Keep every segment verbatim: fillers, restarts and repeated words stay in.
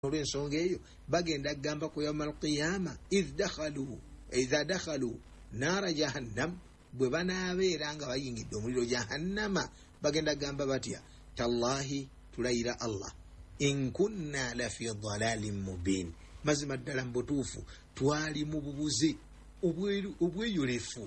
olw'ensonga eyo bagenda kugamba ku yawmal qiyama idh dakhalu idha dakhalu naara jahannam bwe banaabeera nga bayingidde omuliro jahannama bagenda kugamba batya tallahi tulayira Allah in kunna lafi dhalalin mubin mazima ddala mu butuufu twali mu bubuze obweyolefu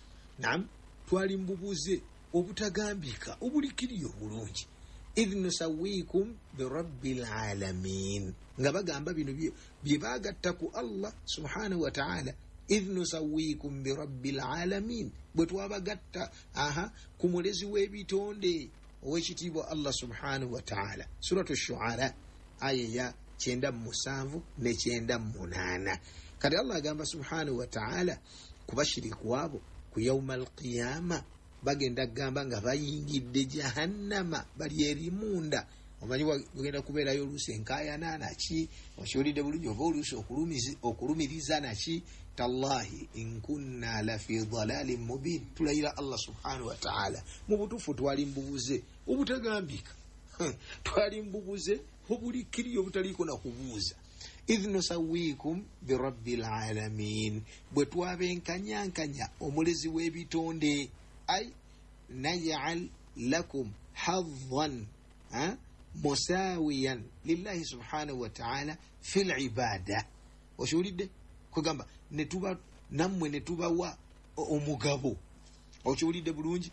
nam twali mu bubuze obutagambika obulikiriyo obulungi idh nusawikum birabbil alamin nga bagamba bino bye bagatta ku Allah subhanahu wa ta'ala idh nusawikum birabbil alamin bwe twabagatta aha ku mulezi w'ebitonde ow'ekitiibwa Allah subhanahu wa ta'ala suratu shu'ara aya ya kyenda mu musanvu ne kyenda mu munaana kati Allah agamba subhanahu wa ta'ala ku bashiriku abo ku yawmal qiyama bagenda kugamba nga bayingidde jahannama bali erimunda omanyi bagenda kubeerayo oluusi enkaayana naki okiwulidde bulungi oba oluusi okulumiriza naki tallahi in kunna lafi dhalalin mubin tulayira Allah subhanahu wa ta'ala mu butuufu twali mbubuze obutagambika twali mbubuze obulikiriyo obutaliiko na kubuuza idh nusawikum birabbil alamin bwe twabenkanyankanya omulezi w'ebitonde ay naj'al lakum hadhan ha musawiyan lillahi subhanahu wa ta'ala fil ibada okiwulidde kugamba netuba nammwe netubawa omugabo okiwulidde bulungi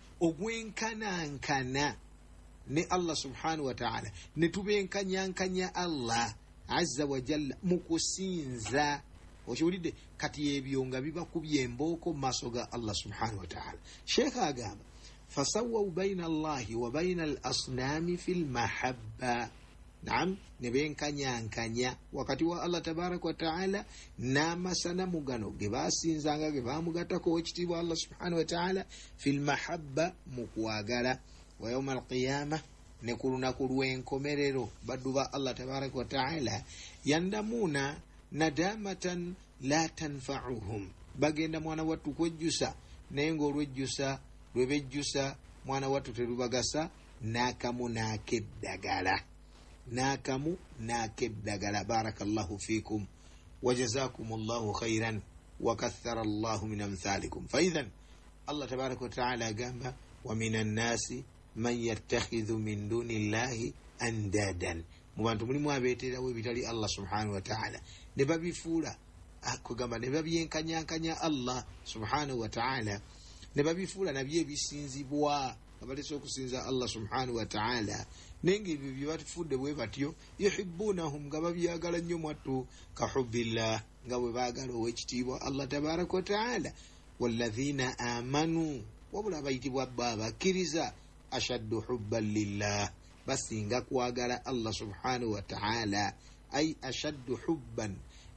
ogwenkanankana ne Allah subhanahu wa ta'ala netubenkanyankanya Allah azza wa jalla mukusinza okiwulidde kati ebyo nga bibakubye embooko mu maaso ga Allah subhanahu wa ta'ala sheikh agamba fasawwaw bayna Allahi wa bayna al-asnami fil mahabba naam nebenkanyankanya wakati wa Allah tabaraka wa ta'ala n'amasanamu gano ge basinzanga ge bamugatako ekitiibwa Allah subhanahu wa ta'ala fil mahabba mu kwagala wa yawmal qiyamah ne ku lunaku lw'enkomerero baddu ba Allah tabaraka wa ta'ala yandamuna nadamatan la tanfa'uhum bagenda mwana wattu kwejjusa naye ng'olwejjusa lwebejjusa mwana wattu terubagasa n'akamu n'akeddagala n'akamu n'akeddagala barakallahu fikum wa jazakumullahu khairan wa kathara Allahu min amthalikum fa idhan Allah tabaraka wa ta'ala agamba wa minan nasi man yattakhidhu min duni llahi andadan mu bantu mulimu abeeterawo ebitali Allah subhanahu wa ta'ala ne babifuula kugamba ne babyenkanyankanya Allah subhanahu wa ta'ala ne babifuula nabyo ebisinzibwa abalese okusinza Allah subhanahu wa ta'ala nenge ebyo bye batufudde bwe batyo yuhibbunahum nga babyagala nnyo mwattu ka hubbillah nga bwe baagala ow'ekitiibwa Allah tabaraka wa ta'ala walladhina amanu wabula abayitibwa bba abakkiriza ashaddu hubban lillah basinga kwagala Allah subhanahu wa ta'ala ay ashaddu hubban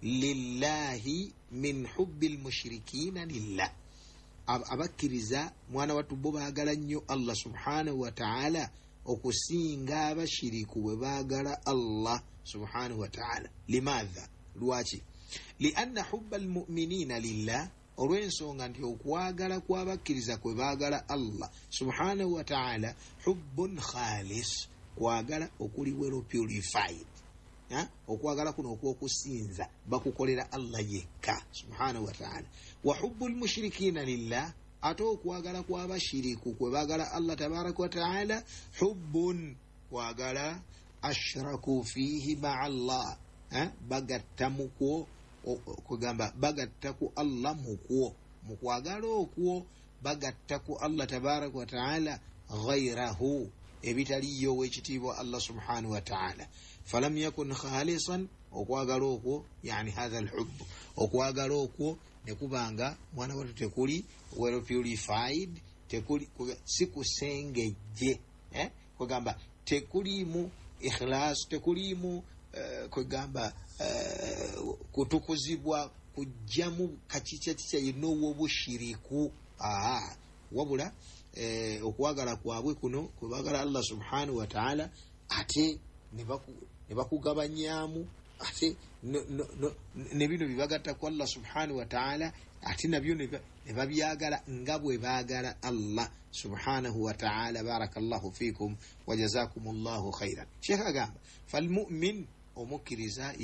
lillahi min hubbil mushrikina lillah abakkiriza mwana wattu bo baagala nnyo Allah subhanahu wa ta'ala okusinga abashiriku bwe baagala Allah subhanahu wa ta'ala limadha lwaki lianna hubba almu'minina lillah olw'ensonga nti okwagala kw'abakkiriza kwe baagala Allah subhanahu wa ta'ala hubbun khalis kwagala okuli well purified ha okwagala kuno okwokusinza bakukolera Allah yekka subhanahu wa ta'ala wa hubbul mushrikina lillah ate okwagala kw'abashiriku kwe baagala Allah tabaraka wa ta'ala hubbun kwagala ashraku fihi ma'a Allah ha bagatta mukwo kugamba bagatta ku Allah mukwo mukwagala okwo bagatta ku Allah tabaraka wa ta'ala ghayrahu ebitaliyo w'ekitiibwa Allah subhanahu wa ta'ala falam yakun khalisan okwagala okwo yani hadha alhubb okwagala okwo nekubanga mwana wattu tekuli well purified tekuli sikusengejje eh kugamba tekulimu ikhlas tekulimu uh, kugamba uh, kutukuzibwa kujjamu kachicha chicha yinowo obushiriku ah wabula eh, okwagala kwabwe kuno kubagala Allah subhanahu wa ta'ala ate ne bakugabanyamu ate ne bino bibagatta ku Allah subhanahu wa ta'ala ate nabyo ne babyagala nga bwe baagala Allah subhanahu wa ta'ala barakallahu fikum wa jazakumullahu khairan sheikh agamba falmu'min omukkiriza